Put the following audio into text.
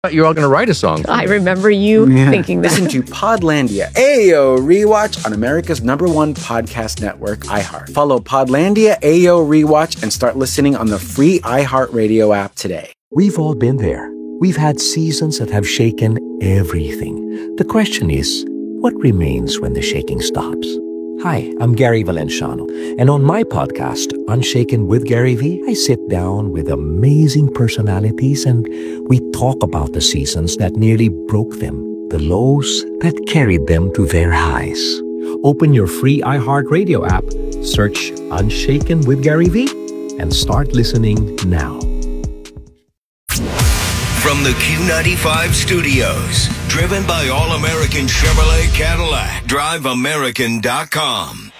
You're all going to write a song. I remember you thinking that. Listen to Podlandia, Ayo Rewatch on America's #1 podcast network, iHeart. Follow Podlandia, Ayo Rewatch, and start listening on the free iHeartRadio app today. We've all been there. We've had seasons that have shaken everything. The question is, what remains when the shaking stops? Hi, I'm Gary Valenciano, and on my podcast, Unshaken with Gary V, I sit down with amazing personalities and we talk about the seasons that nearly broke them, the lows that carried them to their highs. Open your free iHeartRadio app, search Unshaken with Gary V, and start listening now. From the Q95 studios, driven by All-American Chevrolet Cadillac, DriveAmerican.com.